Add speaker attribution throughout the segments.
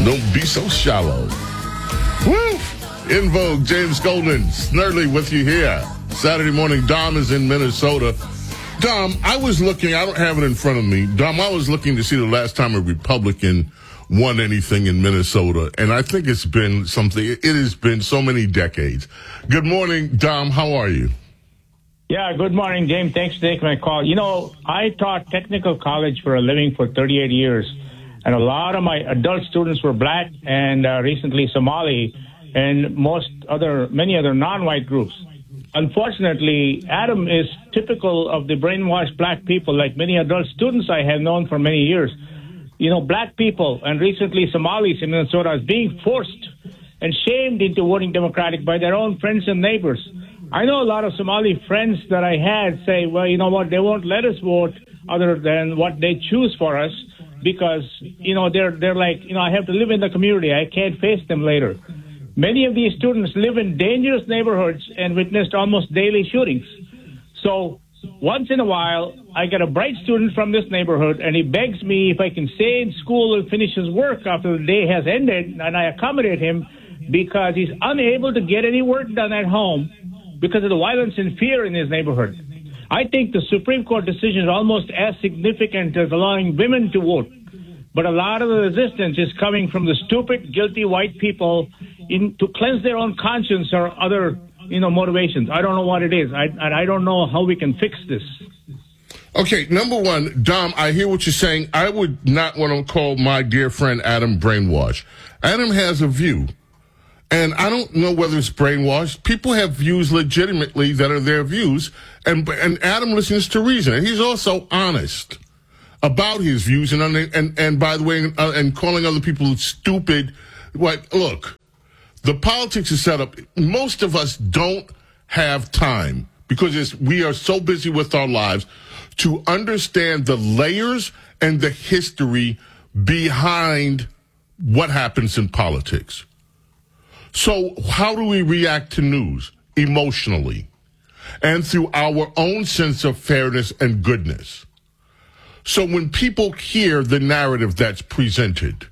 Speaker 1: Don't be so shallow. Woo! In Vogue, James Golden, Snerdley with you here. Saturday morning, Dom is in Minnesota. Dom, I was looking, I don't have it in front of me. Dom, I was looking to see the last time a Republican won anything in Minnesota, and I think it's been something, it has been so many decades. Good morning, Dom, how are you?
Speaker 2: Yeah, good morning, James. Thanks for taking my call. You know, I taught technical college for a living for 38 years, and a lot of my adult students were black and recently Somali and many other non-white groups. Unfortunately, Adam is typical of the brainwashed black people, like many adult students I have known for many years. You know, black people and recently Somalis in Minnesota is being forced and shamed into voting Democratic by their own friends and neighbors. I know a lot of Somali friends that I had say, well, you know what, they won't let us vote other than what they choose for us because, you know, they're like, you know, I have to live in the community. I can't face them later. Many of these students live in dangerous neighborhoods and witnessed almost daily shootings. So once in a while, I get a bright student from this neighborhood, and he begs me if I can stay in school and finish his work after the day has ended, and I accommodate him because he's unable to get any work done at home because of the violence and fear in his neighborhood. I think the Supreme Court decision is almost as significant as allowing women to vote. But a lot of the resistance is coming from the stupid, guilty white people to cleanse their own conscience or other, you know, motivations. I don't know what it is. I don't know how we can fix this.
Speaker 1: Okay, number one, Dom, I hear what you're saying. I would not want to call my dear friend Adam brainwashed. Adam has a view, and I don't know whether it's brainwashed. People have views legitimately that are their views, and Adam listens to reason, and he's also honest about his views, and by the way, and calling other people stupid. Like, look, the politics is set up. Most of us don't have time because we are so busy with our lives to understand the layers and the history behind what happens in politics. So how do we react to news? Emotionally, and through our own sense of fairness and goodness. So when people hear the narrative that's presented,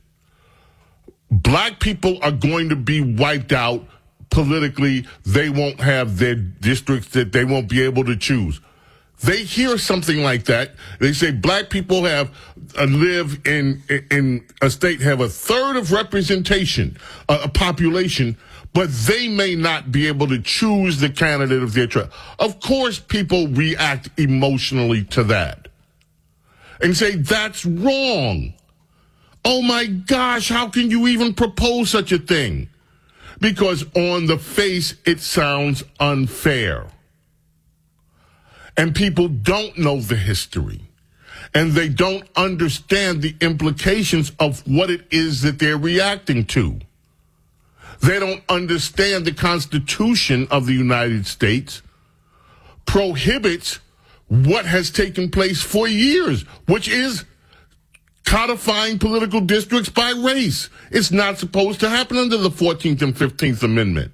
Speaker 1: black people are going to be wiped out politically. They won't have their districts that they won't be able to choose. They hear something like that. They say black people live in a state, have a third of representation, a population, but they may not be able to choose the candidate of their choice. Of course, people react emotionally to that and say, that's wrong. Oh my gosh, how can you even propose such a thing? Because on the face, it sounds unfair. And people don't know the history. And they don't understand the implications of what it is that they're reacting to. They don't understand the Constitution of the United States prohibits what has taken place for years, which is codifying political districts by race. It's not supposed to happen under the 14th and 15th Amendment.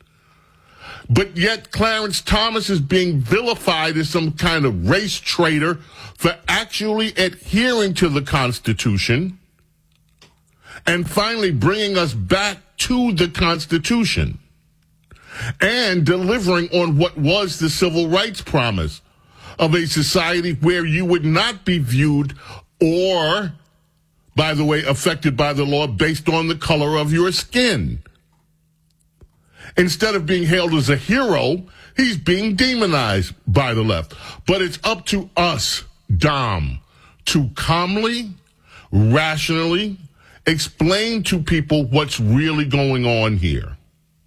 Speaker 1: But yet Clarence Thomas is being vilified as some kind of race traitor for actually adhering to the Constitution and finally bringing us back to the Constitution and delivering on what was the civil rights promise of a society where you would not be viewed or, by the way, affected by the law based on the color of your skin. Instead of being hailed as a hero, he's being demonized by the left. But it's up to us, Dom, to calmly, rationally explain to people what's really going on here.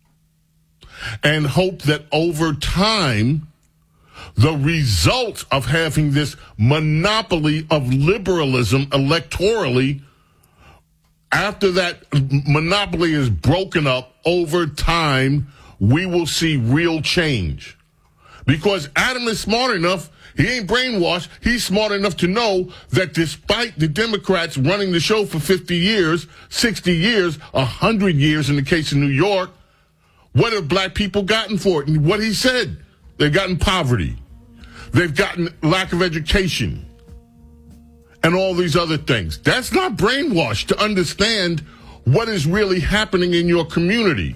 Speaker 1: And hope that over time, the result of having this monopoly of liberalism electorally, after that monopoly is broken up over time, we will see real change. Because Adam is smart enough, he ain't brainwashed, he's smart enough to know that despite the Democrats running the show for 50 years, 60 years, 100 years in the case of New York, what have black people gotten for it? And what he said, they've gotten poverty. They've gotten lack of education and all these other things. That's not brainwashed to understand what is really happening in your community.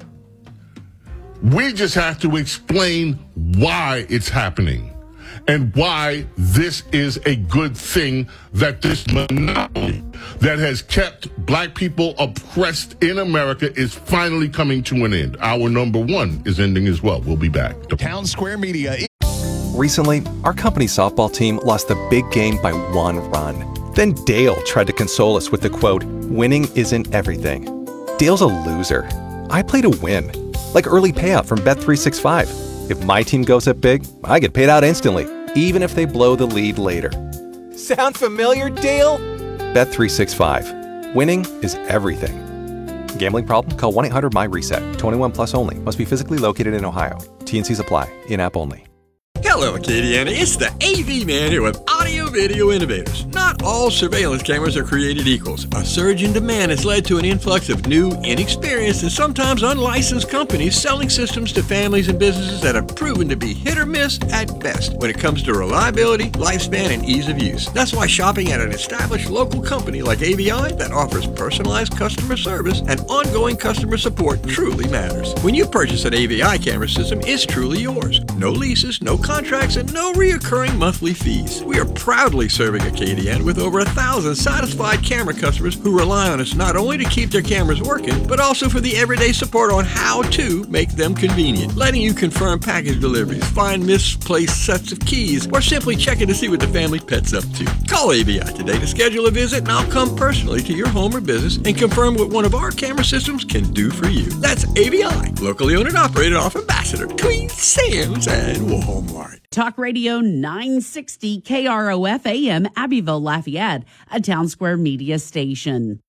Speaker 1: We just have to explain why it's happening and why this is a good thing, that this monopoly that has kept black people oppressed in America is finally coming to an end. Hour number 1 is ending as well. We'll be back.
Speaker 3: Town Square Media.
Speaker 4: Recently, our company's softball team lost the big game by 1 run. Then Dale tried to console us with the quote, "Winning isn't everything." Dale's a loser. I play to win. Like early payout from Bet365. If my team goes up big, I get paid out instantly, even if they blow the lead later. Sound familiar, Dale? Bet365. Winning is everything. Gambling problem? Call 1-800-MY-RESET. 21 plus only. Must be physically located in Ohio. T&Cs apply. In-app only.
Speaker 5: Hello, Acadiana. It's the AV Man here with Audio Video Innovators. Not all surveillance cameras are created equals. A surge in demand has led to an influx of new, inexperienced, and sometimes unlicensed companies selling systems to families and businesses that have proven to be hit or miss at best when it comes to reliability, lifespan, and ease of use. That's why shopping at an established local company like AVI that offers personalized customer service and ongoing customer support truly matters. When you purchase an AVI camera system, it's truly yours. No leases, no contracts, and no reoccurring monthly fees. We are proudly serving Acadiana with over 1,000 satisfied camera customers who rely on us not only to keep their cameras working, but also for the everyday support on how to make them convenient, letting you confirm package deliveries, find misplaced sets of keys, or simply checking to see what the family pet's up to. Call AVI today to schedule a visit, and I'll come personally to your home or business and confirm what one of our camera systems can do for you. That's AVI, locally owned and operated off Ambassador, Queen Sam's, and Walmart.
Speaker 6: Talk Radio 960 KROF AM, Abbeville, Lafayette, a Town Square Media station.